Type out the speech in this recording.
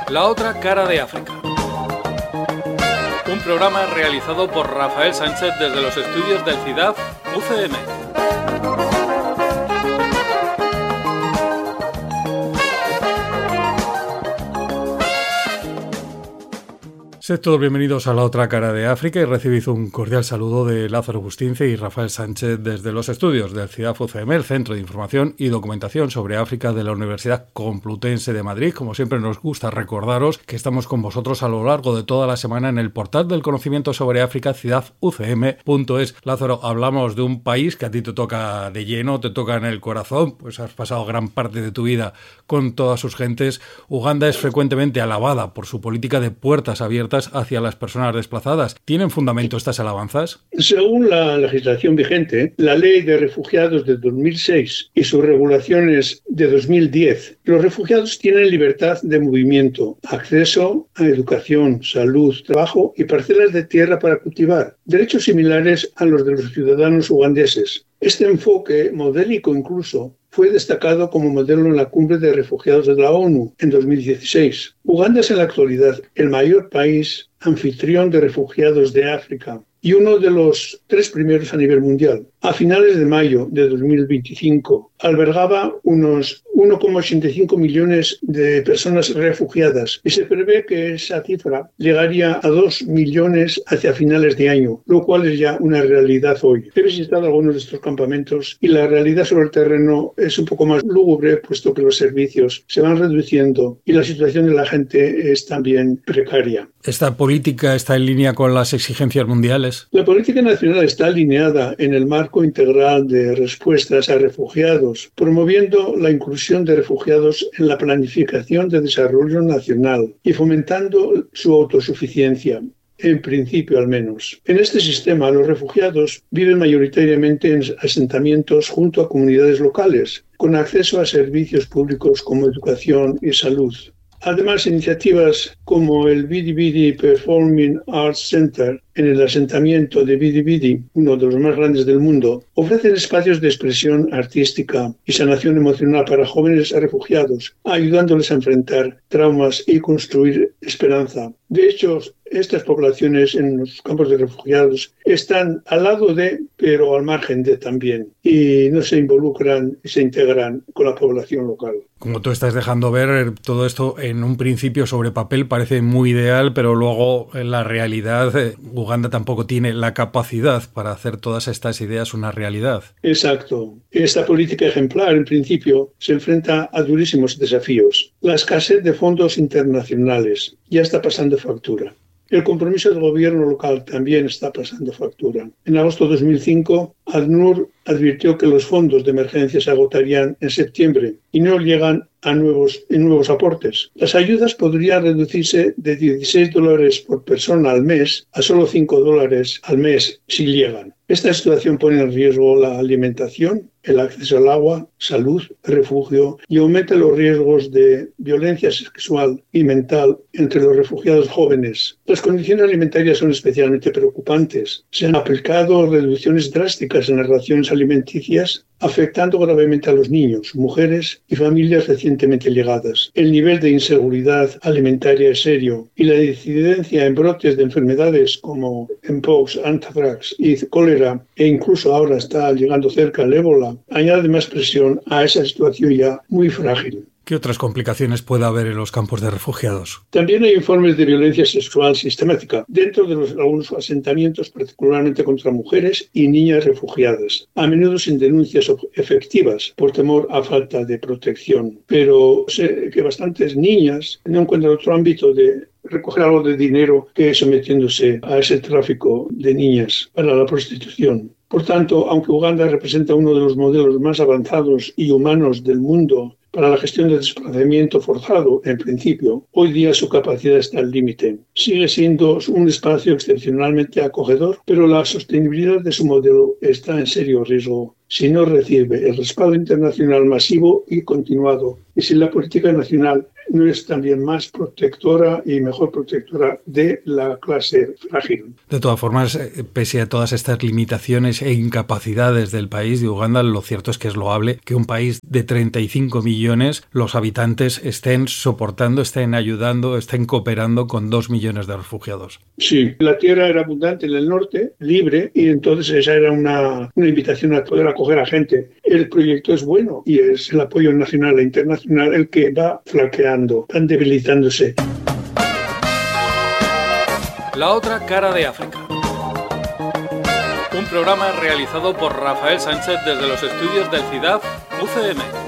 La otra cara de África. Un programa realizado por Rafael Sánchez desde los estudios del CIDAF UCM. Sed todos bienvenidos a La Otra Cara de África y recibid un cordial saludo de Lázaro Bustince y Rafael Sánchez desde los estudios del CIDAF UCM, el Centro de Información y Documentación sobre África de la Universidad Complutense de Madrid. Como siempre nos gusta recordaros que estamos con vosotros a lo largo de toda la semana en el portal del conocimiento sobre África, cidafucm.es. Lázaro, hablamos de un país que a ti te toca de lleno, te toca en el corazón, pues has pasado gran parte de tu vida con todas sus gentes. Uganda es frecuentemente alabada por su política de puertas abiertas hacia las personas desplazadas. ¿Tienen fundamento estas alabanzas? Según la legislación vigente, la Ley de Refugiados de 2006 y sus regulaciones de 2010, los refugiados tienen libertad de movimiento, acceso a educación, salud, trabajo y parcelas de tierra para cultivar, derechos similares a los de los ciudadanos ugandeses. Este enfoque, modélico incluso, fue destacado como modelo en la Cumbre de Refugiados de la ONU en 2016. Uganda es en la actualidad el mayor país anfitrión de refugiados de África y uno de los 3 primeros a nivel mundial. A finales de mayo de 2025 albergaba unos 1,85 millones de personas refugiadas y se prevé que esa cifra llegaría a 2 millones hacia finales de año, lo cual es ya una realidad hoy. He visitado algunos de estos campamentos y la realidad sobre el terreno es un poco más lúgubre, puesto que los servicios se van reduciendo y la situación de la gente es también precaria. ¿Esta política está en línea con las exigencias mundiales? La política nacional está alineada en el marco integral de respuestas a refugiados, promoviendo la inclusión de refugiados en la planificación de desarrollo nacional y fomentando su autosuficiencia. En principio, al menos. En este sistema, los refugiados viven mayoritariamente en asentamientos junto a comunidades locales, con acceso a servicios públicos como educación y salud. Además, iniciativas como el Bidi Bidi Performing Arts Center en el asentamiento de Bidi Bidi, uno de los más grandes del mundo, ofrecen espacios de expresión artística y sanación emocional para jóvenes refugiados, ayudándoles a enfrentar traumas y construir esperanza. De hecho, estas poblaciones en los campos de refugiados están al lado de, pero al margen de también, y no se involucran y se integran con la población local. Como tú estás dejando ver, todo esto en un principio sobre papel parece muy ideal, pero luego en la realidad Uganda tampoco tiene la capacidad para hacer todas estas ideas una realidad. Exacto. Esta política ejemplar, en principio, se enfrenta a durísimos desafíos. La escasez de fondos internacionales ya está pasando factura. El compromiso del gobierno local también está pasando factura. En agosto de 2005, ACNUR advirtió que los fondos de emergencia se agotarían en septiembre y no llegan a nuevos aportes. Las ayudas podrían reducirse de $16 por persona al mes a solo $5 al mes si llegan. Esta situación pone en riesgo la alimentación, el acceso al agua, salud, refugio y aumenta los riesgos de violencia sexual y mental entre los refugiados jóvenes. Las condiciones alimentarias son especialmente preocupantes. Se han aplicado reducciones drásticas en las raciones alimenticias, afectando gravemente a los niños, mujeres y familias recientemente llegadas. El nivel de inseguridad alimentaria es serio y la incidencia en brotes de enfermedades como Mpox, anthrax y cólera, e incluso ahora está llegando cerca el ébola, añade más presión a esa situación ya muy frágil. ¿Qué otras complicaciones puede haber en los campos de refugiados? También hay informes de violencia sexual sistemática dentro de algunos asentamientos, particularmente contra mujeres y niñas refugiadas, a menudo sin denuncias efectivas por temor a falta de protección. Pero sé que bastantes niñas no encuentran otro ámbito de recoger algo de dinero que sometiéndose a ese tráfico de niñas para la prostitución. Por tanto, aunque Uganda representa uno de los modelos más avanzados y humanos del mundo para la gestión del desplazamiento forzado, en principio, hoy día su capacidad está al límite. Sigue siendo un espacio excepcionalmente acogedor, pero la sostenibilidad de su modelo está en serio riesgo si no recibe el respaldo internacional masivo y continuado, y si la política nacional no es también más protectora y mejor protectora de la clase frágil. De todas formas, pese a todas estas limitaciones e incapacidades del país de Uganda, lo cierto es que es loable que un país de 35 millones, los habitantes estén soportando, estén ayudando, estén cooperando con 2 millones de refugiados. Sí, la tierra era abundante en el norte, libre, y entonces esa era una invitación a poder acoger a gente. El proyecto es bueno y es el apoyo nacional e internacional el que va flaqueando, van debilitándose. La otra cara de África. Un programa realizado por Rafael Sánchez desde los estudios del CIDAF UCM.